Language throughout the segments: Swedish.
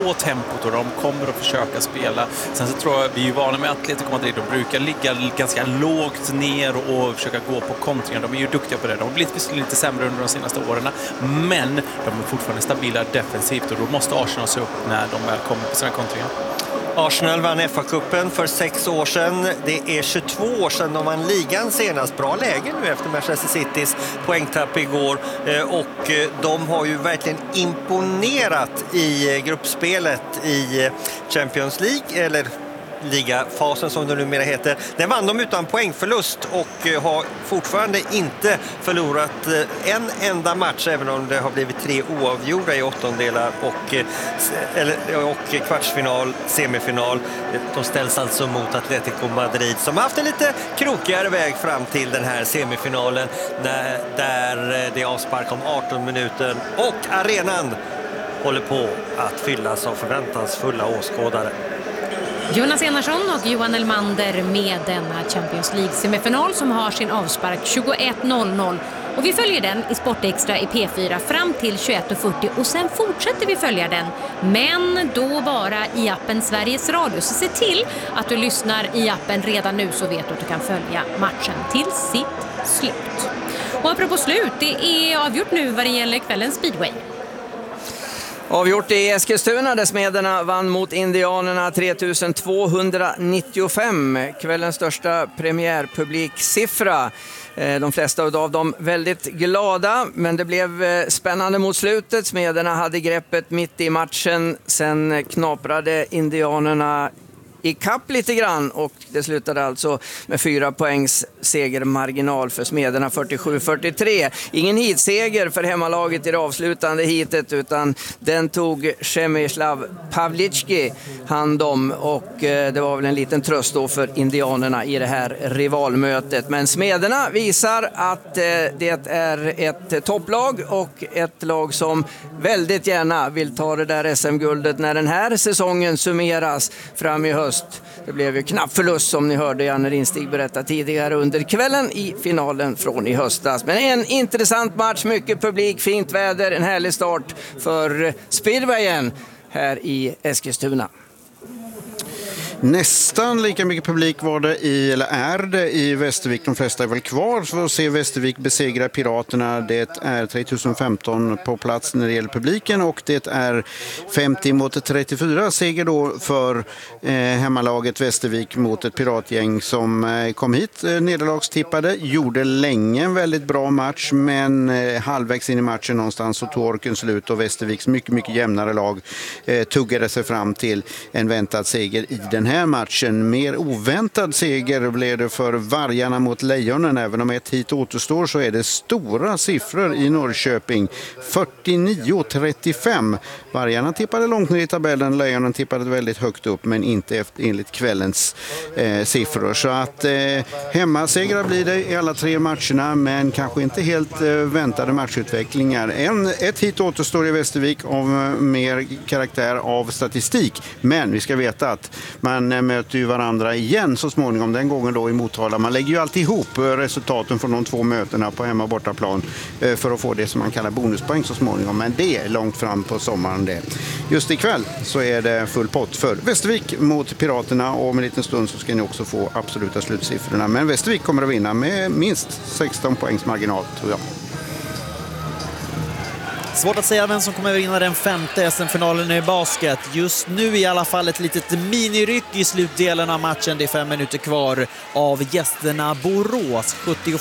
på tempot och de kommer att försöka spela. Sen så tror jag, vi är ju vana med Atletico Madrid, de brukar ligga ganska lågt ner och försöka gå på kontringar. De är ju duktiga på det. De har blivit lite sämre under de senaste åren, men de är fortfarande stabila defensivt och då måste Arsenal se upp när de väl kommer på sina kontringar. Arsenal vann FA-cupen för 6 år sedan. Det är 22 år sedan de vann ligan senast. Bra läge nu efter Manchester Citys poängtapp igår. Och de har ju verkligen imponerat i gruppspelet i Champions League, eller ligafasen som det numera heter. Den vann de utan poängförlust och har fortfarande inte förlorat en enda match, även om det har blivit 3 oavgjorda i åttondelar och kvartsfinal, semifinal. De ställs alltså mot Atletico Madrid som har haft en lite krokigare väg fram till den här semifinalen där det är avspark om 18 minuter och arenan håller på att fyllas av förväntansfulla åskådare. Jonas Enarsson och Johan Elmander med denna Champions League-semifinal som har sin avspark 21.00. Och vi följer den i Sportextra i P4 fram till 21.40 och sen fortsätter vi följa den. Men då bara i appen Sveriges Radio. Så se till att du lyssnar i appen redan nu så vet du att du kan följa matchen till sitt slut. Och apropå slut, det är avgjort nu vad det gäller kvällens speedway. Avgjort i Eskilstuna där Smederna vann mot Indianerna 3295. Kvällens största premiärpubliksiffra. De flesta av dem väldigt glada, men det blev spännande mot slutet. Smederna hade greppet mitt i matchen. Sen knaprade Indianerna i kapp lite grann och det slutade alltså med 4 poängs segermarginal för Smederna 47-43. Ingen hitseger för hemmalaget i det avslutande hitet utan den tog Przemysław Pawlicki hand om och det var väl en liten tröst då för indianerna i det här rivalmötet. Men Smederna visar att det är ett topplag och ett lag som väldigt gärna vill ta det där SM-guldet när den här säsongen summeras fram i höst. Det blev ju knapp förlust som ni hörde Janne Rinstig berätta tidigare under kvällen i finalen från i höstas. Men en intressant match, mycket publik, fint väder, en härlig start för speedwayen här i Eskilstuna. Nästan lika mycket publik var det är det i Västervik. De flesta är väl kvar för att se Västervik besegra Piraterna. Det är 3015 på plats när det gäller publiken och det är 50-34 seger då för hemmalaget Västervik mot ett piratgäng som kom hit nederlagstippade. Gjorde länge en väldigt bra match, men halvvägs in i matchen någonstans så tog orken slut och Västerviks mycket jämnare lag tuggade sig fram till en väntad seger i den här matchen. Mer oväntad seger blev det för Vargarna mot Lejonen. Även om ett hit återstår så är det stora siffror i Norrköping. 49-35. Vargarna tippade långt ner i tabellen. Lejonen tippade väldigt högt upp, men inte enligt kvällens siffror. Så att hemmasegrar blir det i alla 3 matcherna, men kanske inte helt väntade matchutvecklingar. Ett hit återstår i Västervik av mer karaktär av statistik. Men vi ska veta att man möter ju varandra igen så småningom, den gången då i Motala. Man lägger ju alltid ihop resultaten från de 2 mötena på hemma- och bortaplan för att få det som man kallar bonuspoäng så småningom. Men det är långt fram på sommaren det. Just ikväll så är det full pott för Västervik mot Piraterna och om en liten stund så ska ni också få absoluta slutsiffrorna. Men Västervik kommer att vinna med minst 16 poängs marginal, tror jag. Svårt att säga vem som kommer att vinna den 5:e SM-finalen i basket. Just nu i alla fall ett litet miniryck i slutdelen av matchen. Det är 5 minuter kvar av gästerna Borås.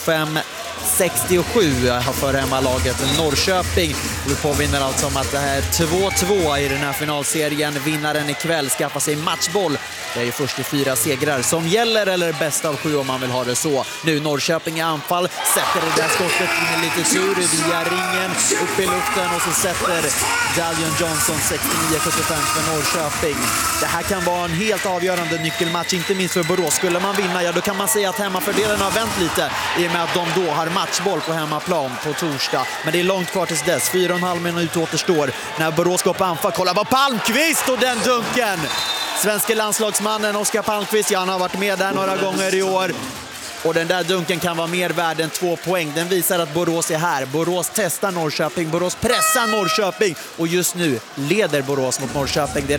75-67 har för hemmalaget Norrköping. Vi påminner alltså om att det här 2-2 i den här finalserien. Vinnaren ikväll skaffar sig matchboll. Det är ju först i 4 segrar som gäller, eller bäst av 7 om man vill ha det så. Nu Norrköping i anfall, sätter det där skottet med lite tur via ringen, upp i luften och så sätter Dalion Johnson 69-75 för Norrköping. Det här kan vara en helt avgörande nyckelmatch, inte minst för Borås. Skulle man vinna, ja då kan man säga att hemmafördelen har vänt lite i och med att de då har matchboll på hemmaplan på torsdag. Men det är långt kvar tills dess, 4,5 minuter återstår när Borås går på anfall. Kolla på Palmqvist och den dunken! Svenska landslagsmannen Oskar Palmqvist, ja, han har varit med där några gånger i år. Och den där dunken kan vara mer värd än 2 poäng. Den visar att Borås är här. Borås testar Norrköping. Borås pressar Norrköping. Och just nu leder Borås mot Norrköping.